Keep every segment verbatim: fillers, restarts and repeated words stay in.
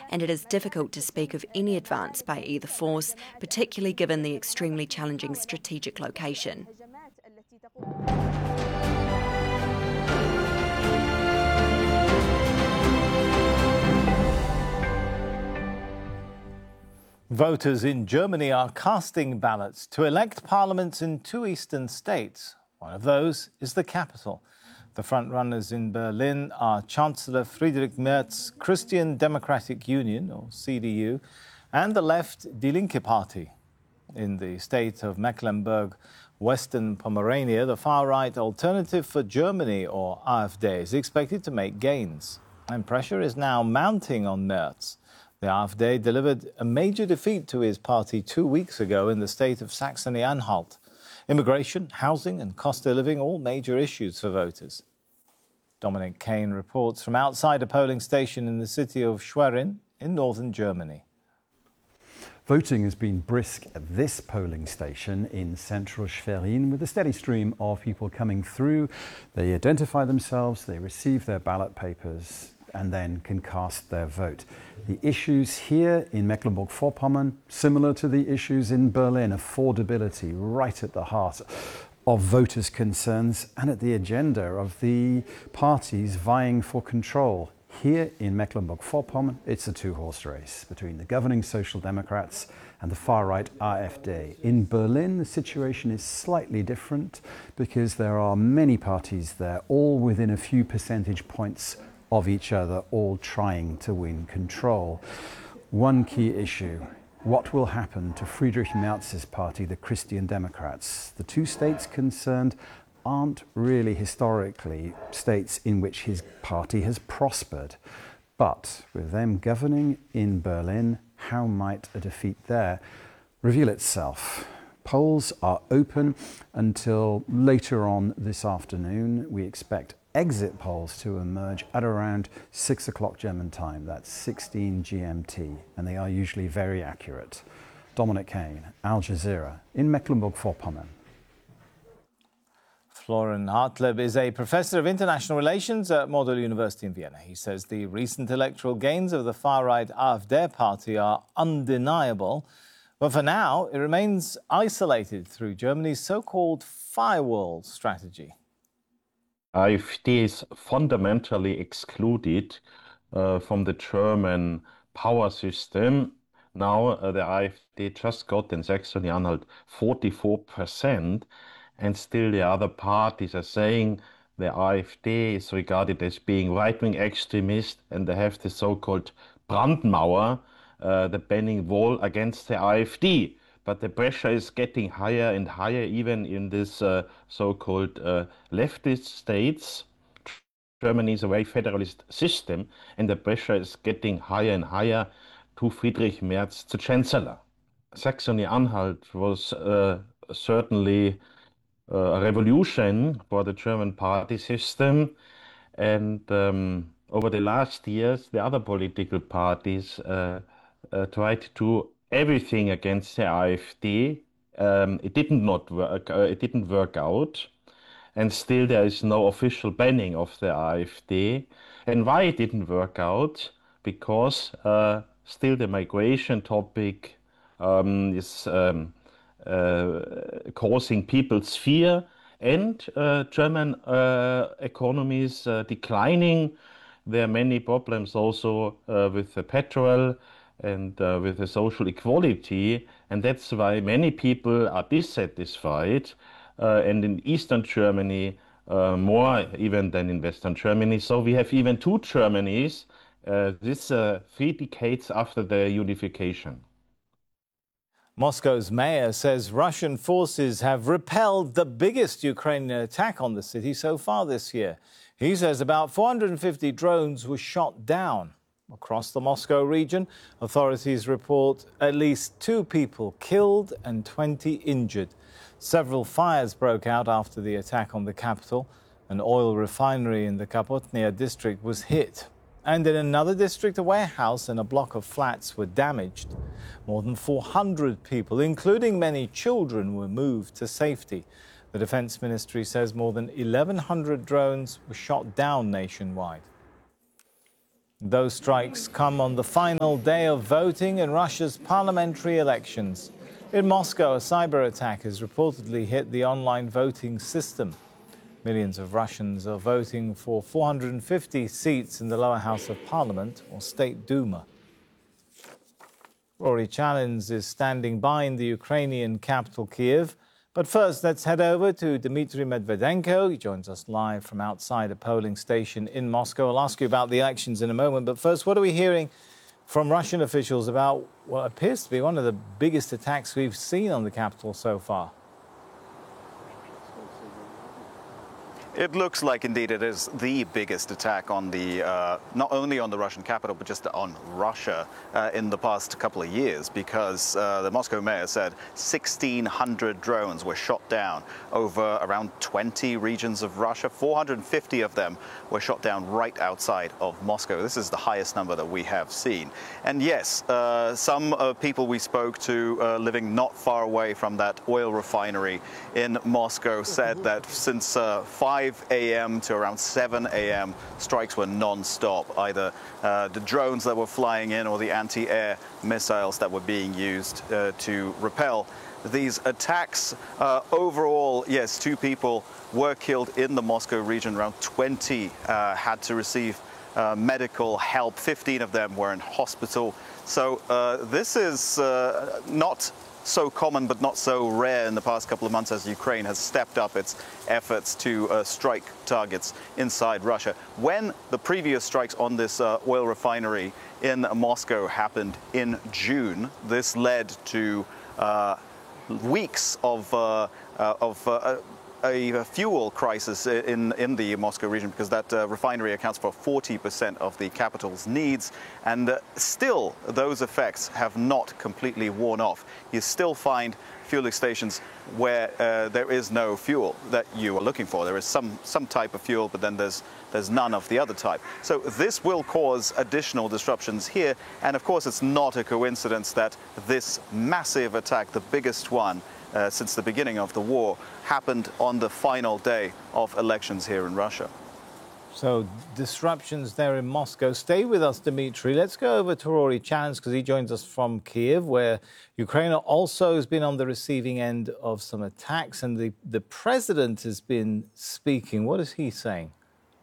and it is difficult to speak of any advance by either force, particularly given the extremely challenging strategic location. Voters in Germany are casting ballots to elect parliaments in two eastern states. One of those is the capital. The frontrunners in Berlin are Chancellor Friedrich Merz's Christian Democratic Union, or C D U, and the left Die Linke Party. In the state of Mecklenburg-Western Pomerania, the far-right Alternative for Germany, or AfD, is expected to make gains. And pressure is now mounting on Merz. The AfD delivered a major defeat to his party two weeks ago in the state of Saxony-Anhalt. Immigration, housing and cost of living, all major issues for voters. Dominic Kane reports from outside a polling station in the city of Schwerin in northern Germany. Voting has been brisk at this polling station in central Schwerin with a steady stream of people coming through. They identify themselves, they receive their ballot papers and then can cast their vote. The issues here in Mecklenburg-Vorpommern, similar to the issues in Berlin, affordability right at the heart of voters' concerns and at the agenda of the parties vying for control. Here in Mecklenburg-Vorpommern, it's a two-horse race between the governing Social Democrats and the far-right AfD. In Berlin, the situation is slightly different because there are many parties there, all within a few percentage points of each other, all trying to win control. One key issue: what will happen to Friedrich Merz's party, the Christian Democrats? The two states concerned aren't really historically states in which his party has prospered. But with them governing in Berlin, how might a defeat there reveal itself? Polls are open until later on this afternoon. We expect exit polls to emerge at around six o'clock German time. That's sixteen G M T, and they are usually very accurate. Dominic Kane, Al Jazeera, in Mecklenburg-Vorpommern. Florian Hartleb is a professor of international relations at Model University in Vienna. He says the recent electoral gains of the far-right AfD party are undeniable, but for now it remains isolated through Germany's so-called firewall strategy. AfD is fundamentally excluded uh, from the German power system. Now uh, the AfD just got in Saxony-Anhalt forty-four percent, and still the other parties are saying the AfD is regarded as being right-wing extremist, and they have the so-called Brandmauer, uh, the banning wall against the AfD. But the pressure is getting higher and higher, even in this uh, so-called uh, leftist states. Germany is a very federalist system, and the pressure is getting higher and higher to Friedrich Merz, the Chancellor. Saxony-Anhalt was uh, certainly uh, a revolution for the German party system, and um, over the last years, the other political parties uh, uh, tried to everything against the AfD. Um, it didn't not work. Uh, it didn't work out, and still there is no official banning of the AfD. And why it didn't work out? Because uh, still the migration topic um, is um, uh, causing people's fear, and uh, German uh, economy is uh, declining. There are many problems also uh, with the petrol and uh, with the social equality, and that's why many people are dissatisfied, uh, and in Eastern Germany uh, more even than in Western Germany. So we have even two Germanys, uh, this uh, three decades after the unification. Moscow's mayor says Russian forces have repelled the biggest Ukrainian attack on the city so far this year. He says about four hundred fifty drones were shot down. Across the Moscow region, authorities report at least two people killed and twenty injured. Several fires broke out after the attack on the capital. An oil refinery in the Kapotnia district was hit. And in another district, a warehouse and a block of flats were damaged. More than four hundred people, including many children, were moved to safety. The Defense Ministry says more than eleven hundred drones were shot down nationwide. Those strikes come on the final day of voting in Russia's parliamentary elections. In Moscow, a cyber attack has reportedly hit the online voting system. Millions of Russians are voting for four hundred fifty seats in the lower house of parliament, or State Duma. Rory Challens is standing by in the Ukrainian capital, Kiev. But first, let's head over to Dmitry Medvedenko. He joins us live from outside a polling station in Moscow. I'll ask you about the elections in a moment. But first, what are we hearing from Russian officials about what appears to be one of the biggest attacks we've seen on the capital so far? It looks like, indeed, it is the biggest attack on the, uh, not only on the Russian capital, but just on Russia uh, in the past couple of years, because uh, the Moscow mayor said sixteen hundred drones were shot down over around twenty regions of Russia. four hundred fifty of them were shot down right outside of Moscow. This is the highest number that we have seen. And yes, uh, some uh, people we spoke to uh, living not far away from that oil refinery in Moscow said that since uh, five a m to around seven a m strikes were non-stop, either uh, the drones that were flying in or the anti-air missiles that were being used uh, to repel these attacks. Uh, overall, yes, two people were killed in the Moscow region. Around twenty uh, had to receive uh, medical help. fifteen of them were in hospital. So uh, this is uh, not so common, but not so rare in the past couple of months, as Ukraine has stepped up its efforts to uh, strike targets inside Russia. When the previous strikes on this uh, oil refinery in Moscow happened in June, this led to uh, weeks of, uh, uh, of uh, a fuel crisis in, in the Moscow region, because that uh, refinery accounts for forty percent of the capital's needs. And uh, still, those effects have not completely worn off. You still find fueling stations where uh, there is no fuel that you are looking for. There is some, some type of fuel, but then there's, there's none of the other type. So this will cause additional disruptions here. And of course, it's not a coincidence that this massive attack, the biggest one Uh, since the beginning of the war, happened on the final day of elections here in Russia. So disruptions there in Moscow. Stay with us, Dmitry. Let's go over to Rory Challens, because he joins us from Kiev, where Ukraine also has been on the receiving end of some attacks, and the, the president has been speaking. What is he saying?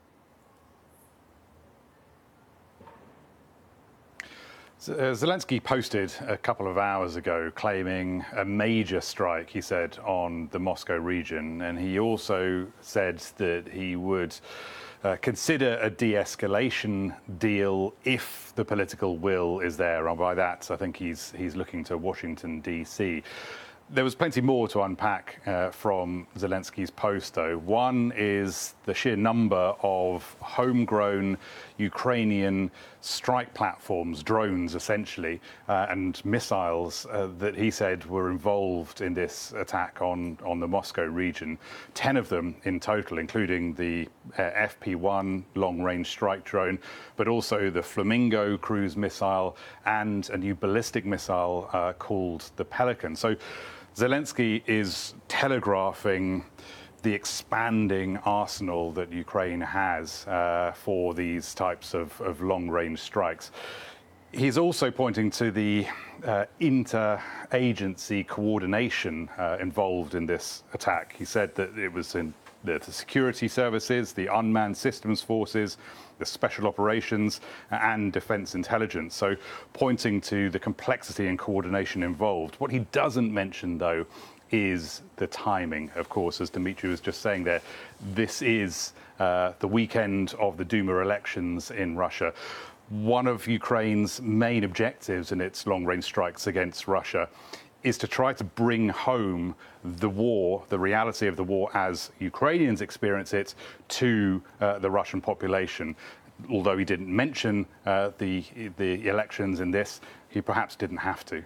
Zelensky posted a couple of hours ago claiming a major strike, he said, on the Moscow region. And he also said that he would uh, consider a de-escalation deal if the political will is there. And by that, I think he's, he's looking to Washington, D C There was plenty more to unpack uh, from Zelensky's post, though. One is the sheer number of homegrown Ukrainian strike platforms, drones essentially, uh, and missiles uh, that he said were involved in this attack on, on the Moscow region. Ten of them in total, including the uh, F P one long-range strike drone, but also the Flamingo cruise missile and a new ballistic missile uh, called the Pelican. So Zelensky is telegraphing the expanding arsenal that Ukraine has uh, for these types of, of long-range strikes. He's also pointing to the uh, inter-agency coordination uh, involved in this attack. He said that it was in the, the security services, the unmanned systems forces, the special operations and defense intelligence. So pointing to the complexity and coordination involved. What he doesn't mention, though, is the timing. Of course, as Dmitry was just saying there, this is uh, the weekend of the Duma elections in Russia. One of Ukraine's main objectives in its long-range strikes against Russia is to try to bring home the war, the reality of the war as Ukrainians experience it, to uh, the Russian population. Although he didn't mention uh, the, the elections in this, he perhaps didn't have to.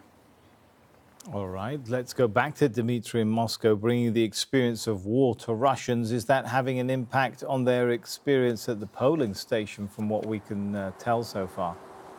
All right, let's go back to Dmitry in Moscow, bringing the experience of war to Russians. Is that having an impact on their experience at the polling station, from what we can uh, tell so far?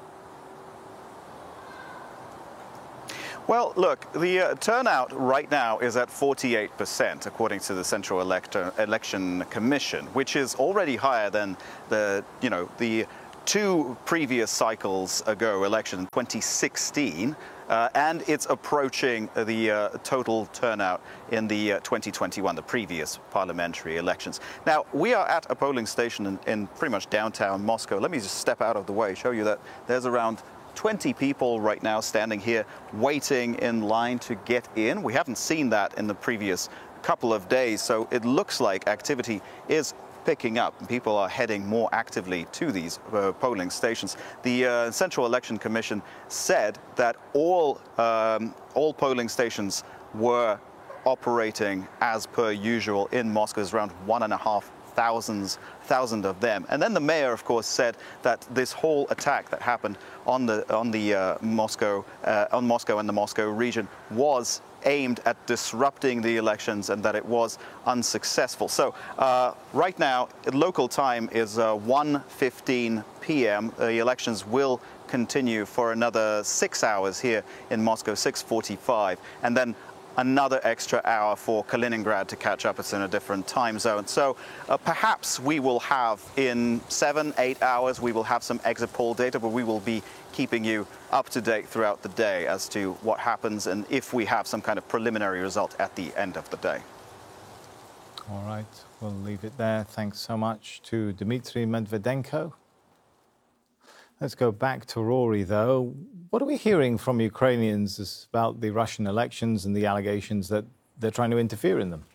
Well, look, the uh, turnout right now is at forty-eight percent, according to the Central Elector Election Commission, which is already higher than the, you know, the two previous cycles ago, election in twenty sixteen, uh, and it's approaching the uh, total turnout in the uh, twenty twenty-one, the previous parliamentary elections. Now, we are at a polling station in, in pretty much downtown Moscow. Let me just step out of the way, show you that there's around twenty people right now standing here waiting in line to get in. We haven't seen that in the previous couple of days, so it looks like activity is picking up and people are heading more actively to these uh, polling stations. The uh, Central Election Commission said that all um, all polling stations were operating as per usual in Moscow. There's around one and a half thousands thousand of them. And then the mayor, of course, said that this whole attack that happened on the on the uh, Moscow uh, on Moscow and the Moscow region was aimed at disrupting the elections and that it was unsuccessful. So uh, right now, local time is uh, one fifteen p m The elections will continue for another six hours here in Moscow, six forty-five, and then another extra hour for Kaliningrad to catch up. It's in a different time zone. So uh, perhaps we will have in seven, eight hours, we will have some exit poll data, but we will be keeping you up to date throughout the day as to what happens and if we have some kind of preliminary result at the end of the day. All right, we'll leave it there. Thanks so much to Dmitry Medvedenko. Let's go back to Rory, though. What are we hearing from Ukrainians about the Russian elections and the allegations that they're trying to interfere in them?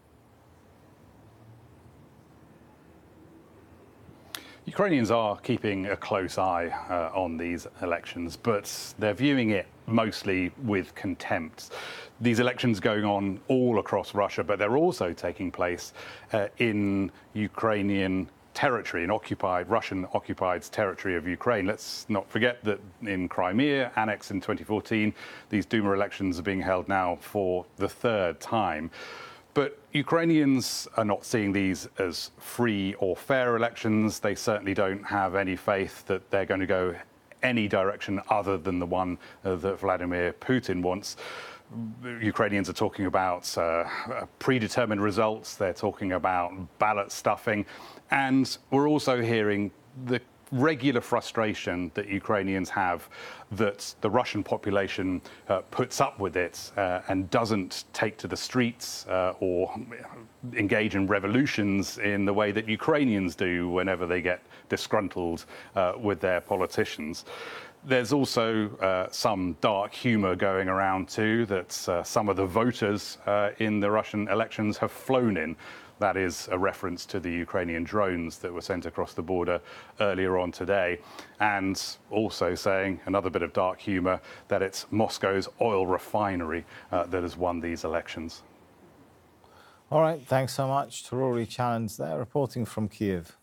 Ukrainians are keeping a close eye uh, on these elections, but they're viewing it mostly with contempt. These elections going on all across Russia, but they're also taking place uh, in Ukrainian territory, in occupied, Russian-occupied territory of Ukraine. Let's not forget that in Crimea, annexed in twenty fourteen, these Duma elections are being held now for the third time. But Ukrainians are not seeing these as free or fair elections. They certainly don't have any faith that they're going to go any direction other than the one uh, that Vladimir Putin wants. Ukrainians are talking about uh, predetermined results. They're talking about ballot stuffing. And we're also hearing the regular frustration that Ukrainians have that the Russian population uh, puts up with it uh, and doesn't take to the streets uh, or engage in revolutions in the way that Ukrainians do whenever they get disgruntled uh, with their politicians. There's also uh, some dark humor going around too that uh, some of the voters uh, in the Russian elections have flown in. That is a reference to the Ukrainian drones that were sent across the border earlier on today. And also saying, another bit of dark humor, that it's Moscow's oil refinery uh, that has won these elections. All right, thanks so much to Rory Challenge there, reporting from Kiev.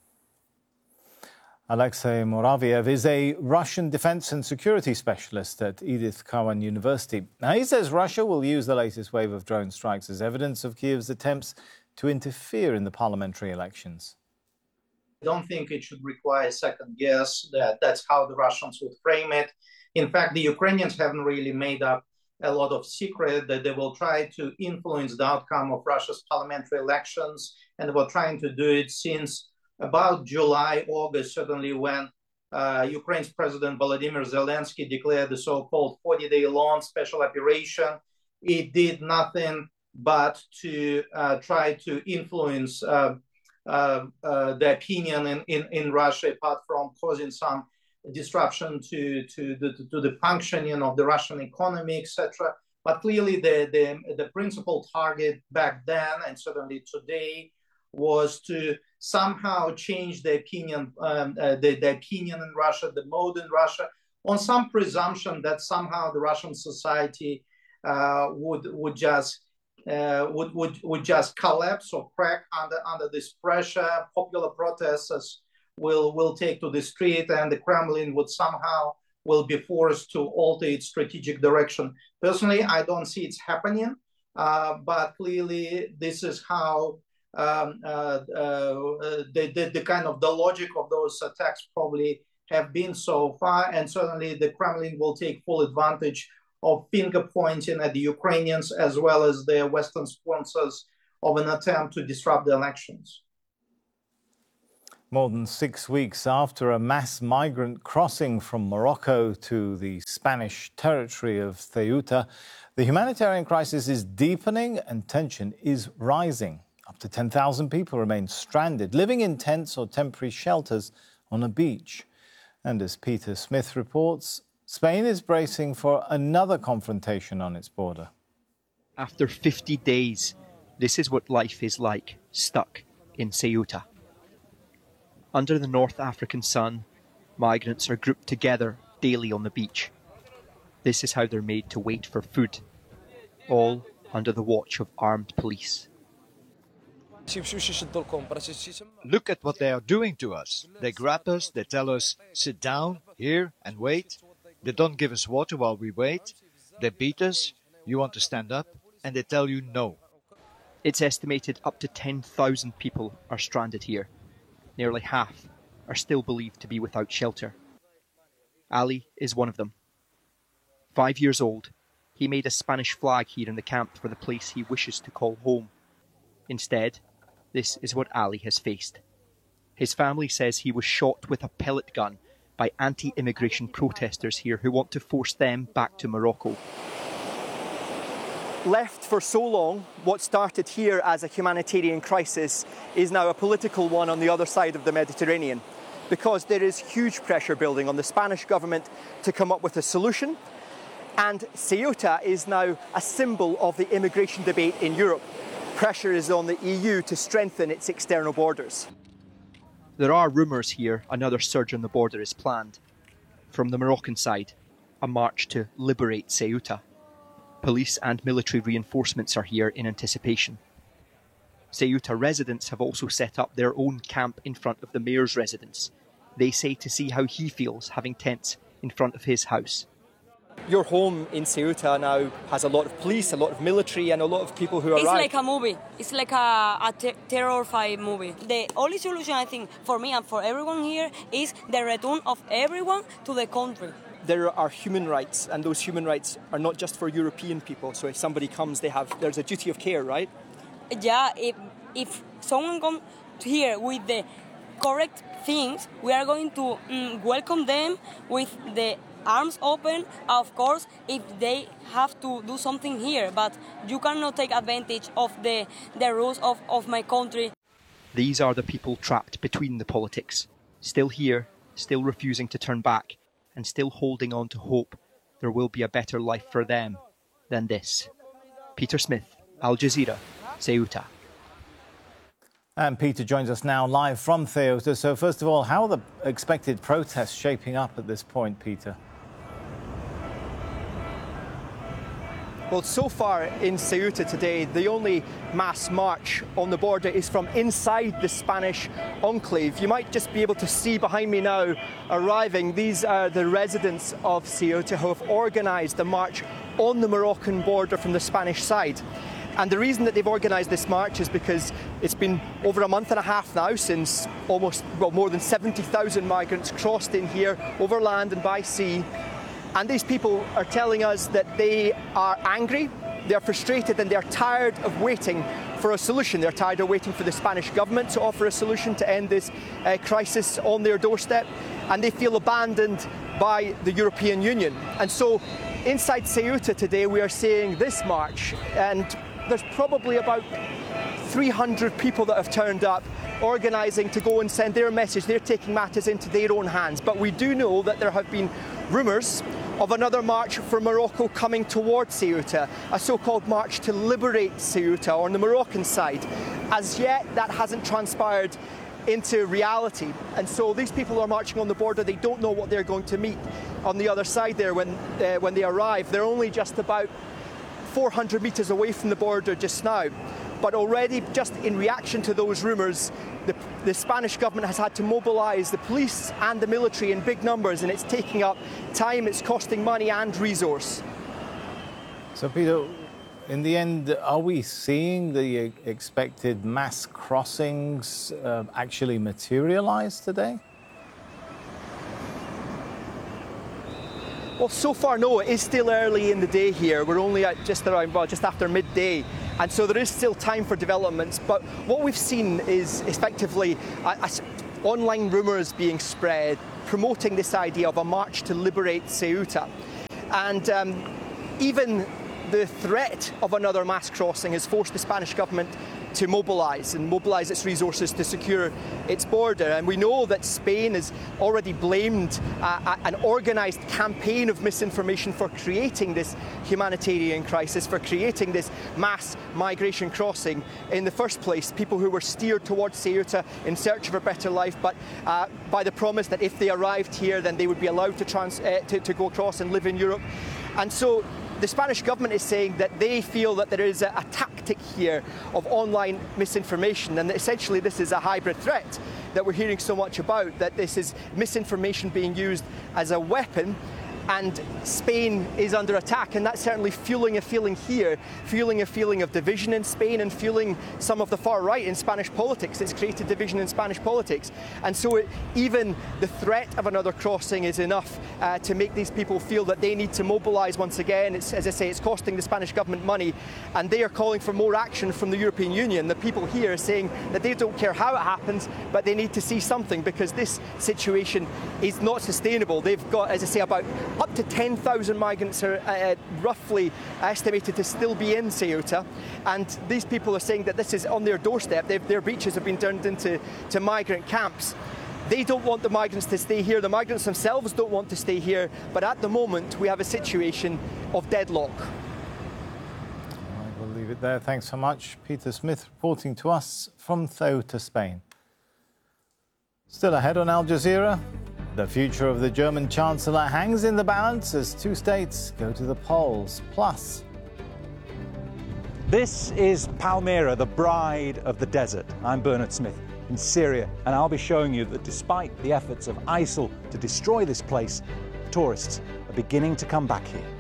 Alexei Muraviev is a Russian defense and security specialist at Edith Cowan University. Now, he says Russia will use the latest wave of drone strikes as evidence of Kiev's attempts to interfere in the parliamentary elections. I don't think it should require a second guess that that's how the Russians would frame it. In fact, the Ukrainians haven't really made up a lot of secret that they will try to influence the outcome of Russia's parliamentary elections, and they were trying to do it since about July, August, certainly when uh, Ukraine's President Volodymyr Zelensky declared the so-called forty-day long special operation. It did nothing but to uh, try to influence uh, uh, uh, the opinion in, in, in Russia, apart from causing some disruption to, to, the, to the functioning of the Russian economy, et cetera. But clearly the, the, the principal target back then, and certainly today, was to somehow change the opinion, um, uh, the, the opinion in Russia, the mode in Russia, on some presumption that somehow the Russian society uh, would, would just Uh, would, would, would just collapse or crack under, under this pressure. Popular protesters will, will take to the street, and the Kremlin would somehow will be forced to alter its strategic direction. Personally, I don't see it's happening, uh, but clearly this is how um, uh, uh, the, the, the kind of the logic of those attacks probably have been so far, and certainly the Kremlin will take full advantage of finger pointing at the Ukrainians as well as their Western sponsors of an attempt to disrupt the elections. More than six weeks after a mass migrant crossing from Morocco to the Spanish territory of Ceuta, the humanitarian crisis is deepening and tension is rising. Up to ten thousand people remain stranded, living in tents or temporary shelters on a beach. And as Peter Smith reports, Spain is bracing for another confrontation on its border. After fifty days, this is what life is like, stuck in Ceuta. Under the North African sun, migrants are grouped together daily on the beach. This is how they're made to wait for food, all under the watch of armed police. Look at what they are doing to us. They grab us, they tell us, sit down here and wait. They don't give us water while we wait. They beat us, you want to stand up, and they tell you no. It's estimated up to ten thousand people are stranded here. Nearly half are still believed to be without shelter. Ali is one of them. Five years old, he made a Spanish flag here in the camp for the place he wishes to call home. Instead, this is what Ali has faced. His family says he was shot with a pellet gun by anti-immigration protesters here who want to force them back to Morocco. Left for so long, what started here as a humanitarian crisis is now a political one on the other side of the Mediterranean, because there is huge pressure building on the Spanish government to come up with a solution, and Ceuta is now a symbol of the immigration debate in Europe. Pressure is on the E U to strengthen its external borders. There are rumours here another surge on the border is planned. From the Moroccan side, a march to liberate Ceuta. Police and military reinforcements are here in anticipation. Ceuta residents have also set up their own camp in front of the mayor's residence. They say to see how he feels having tents in front of his house. Your home in Ceuta now has a lot of police, a lot of military, and a lot of people who are. It's like a movie. It's like a, a te- terror-fight movie. The only solution, I think, for me and for everyone here is the return of everyone to the country. There are human rights, and those human rights are not just for European people. So if somebody comes, they have there's a duty of care, right? Yeah, if if someone comes here with the correct things, we are going to mm, welcome them with the arms open, of course, if they have to do something here. But you cannot take advantage of the, the rules of, of my country. These are the people trapped between the politics, still here, still refusing to turn back, and still holding on to hope there will be a better life for them than this. Peter Smith, Al Jazeera, Ceuta. And Peter joins us now live from Ceuta. So first of all, how are the expected protests shaping up at this point, Peter? Well, so far in Ceuta today, the only mass march on the border is from inside the Spanish enclave. You might just be able to see behind me now arriving. These are the residents of Ceuta who have organised the march on the Moroccan border from the Spanish side. And the reason that they've organised this march is because it's been over a month and a half now since almost, well, more than seventy thousand migrants crossed in here over land and by sea. And these people are telling us that they are angry, they're frustrated, and they're tired of waiting for a solution. They're tired of waiting for the Spanish government to offer a solution to end this uh, crisis on their doorstep. And they feel abandoned by the European Union. And so inside Ceuta today, we are seeing this march, and there's probably about three hundred people that have turned up, organising to go and send their message. They're taking matters into their own hands. But we do know that there have been rumours of another march for Morocco coming towards Ceuta, a so-called march to liberate Ceuta on the Moroccan side. As yet, that hasn't transpired into reality. And so these people are marching on the border. They don't know what they're going to meet on the other side there when, uh, when they arrive. They're only just about four hundred metres away from the border just now. But already, just in reaction to those rumours, the, the Spanish government has had to mobilise the police and the military in big numbers, and it's taking up time, it's costing money and resource. So, Peter, in the end, are we seeing the expected mass crossings uh, actually materialise today? Well, so far, no. It is still early in the day here. We're only at just around, well, just after midday. And so there is still time for developments. But what we've seen is effectively a, a online rumours being spread promoting this idea of a march to liberate Ceuta. And um, even the threat of another mass crossing has forced the Spanish government to mobilise and mobilise its resources to secure its border. And we know that Spain has already blamed uh, an organised campaign of misinformation for creating this humanitarian crisis, for creating this mass migration crossing in the first place. People who were steered towards Ceuta in search of a better life, but uh, by the promise that if they arrived here, then they would be allowed to, trans uh, to, to go across and live in Europe. And so the Spanish government is saying that they feel that there is a, a tactic here of online misinformation, and that essentially this is a hybrid threat that we're hearing so much about, that this is misinformation being used as a weapon, and Spain is under attack, and that's certainly fueling a feeling here, fueling a feeling of division in Spain and fueling some of the far right in Spanish politics. It's created division in Spanish politics. And so it, even the threat of another crossing is enough uh, to make these people feel that they need to mobilise once again. It's, as I say, it's costing the Spanish government money, and they are calling for more action from the European Union. The people here are saying that they don't care how it happens, but they need to see something, because this situation is not sustainable. They've got, as I say, about up to ten thousand migrants are uh, roughly estimated to still be in Ceuta, and these people are saying that this is on their doorstep. They've, their beaches have been turned into to migrant camps. They don't want the migrants to stay here. The migrants themselves don't want to stay here, but at the moment we have a situation of deadlock. We'll leave it there. Thanks so much. Peter Smith reporting to us from Ceuta, Spain. Still ahead on Al Jazeera. The future of the German Chancellor hangs in the balance as two states go to the polls. Plus, this is Palmyra, the bride of the desert. I'm Bernard Smith in Syria, and I'll be showing you that despite the efforts of ISIL to destroy this place, tourists are beginning to come back here.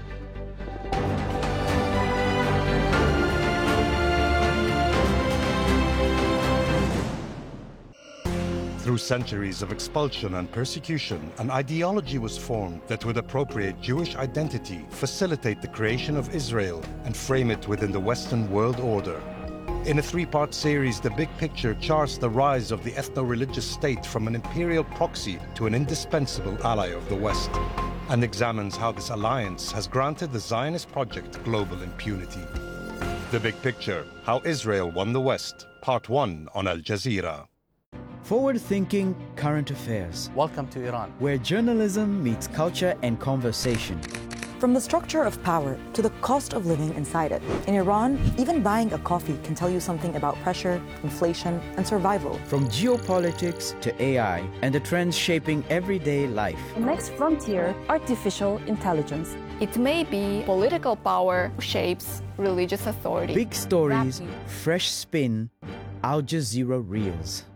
Through centuries of expulsion and persecution, an ideology was formed that would appropriate Jewish identity, facilitate the creation of Israel, and frame it within the Western world order. In a three-part series, The Big Picture charts the rise of the ethno-religious state from an imperial proxy to an indispensable ally of the West, and examines how this alliance has granted the Zionist project global impunity. The Big Picture, How Israel Won the West, Part one on Al Jazeera. Forward-thinking current affairs. Welcome to Iran, where journalism meets culture and conversation. From the structure of power to the cost of living inside it. In Iran, even buying a coffee can tell you something about pressure, inflation, and survival. From geopolitics to A I and the trends shaping everyday life. The next frontier, artificial intelligence. It may be political power shapes religious authority. Big stories, fresh spin, Al Jazeera Reels.